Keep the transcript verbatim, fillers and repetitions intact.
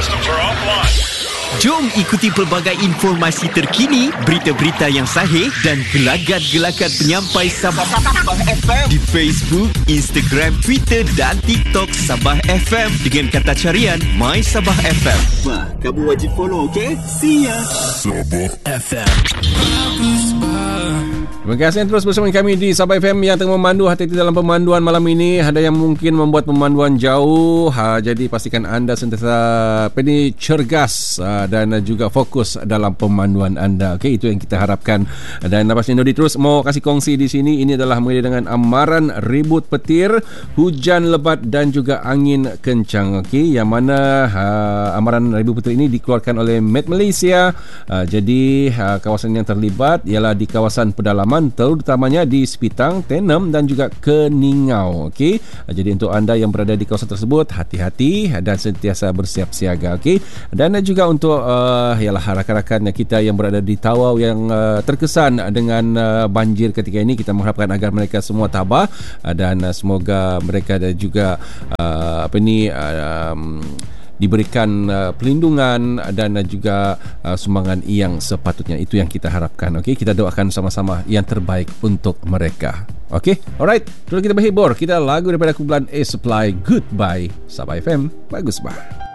systems are offline. Jom ikuti pelbagai informasi terkini, berita-berita yang sahih dan gelagat-gelagat penyampai Sabah F M di Facebook, Instagram, Twitter dan TikTok Sabah F M dengan kata carian My Sabah F M. Wah, kamu wajib follow, okay? See ya. Sabah F M. Terima kasih terus bersama kami di Sabah F M yang tengah memandu. Hati-hati dalam pemanduan malam ini. Ada yang mungkin membuat pemanduan jauh, ha, jadi pastikan anda sentiasa apa ni, cergas ha, dan juga fokus dalam pemanduan anda. Okey, itu yang kita harapkan. Dan Nabas Nodi terus mau kasih kongsi di sini. Ini adalah mulai dengan amaran ribut petir, hujan lebat dan juga angin kencang. Okey, yang mana ha, amaran ribut petir ini dikeluarkan oleh Met Malaysia. Ha, jadi ha, kawasan yang terlibat ialah di kawasan pedalaman, terutamanya di Sepitang, Tenem dan juga Keningau. Okey, jadi untuk anda yang berada di kawasan tersebut, hati-hati dan sentiasa bersiap siaga. Okey, dan juga untuk uh, ialah rakan-rakan kita yang berada di Tawau yang uh, terkesan dengan uh, banjir ketika ini, kita mengharapkan agar mereka semua tabah uh, dan uh, semoga mereka dan juga uh, apa ni uh, um, diberikan uh, pelindungan dan uh, juga uh, sumbangan yang sepatutnya. Itu yang kita harapkan. Okey, kita doakan sama-sama yang terbaik untuk mereka. Okey, alright. Terus kita berhibur. Kita lagu daripada kumpulan A Supply, Goodbye. Sabah F M, bagus bah.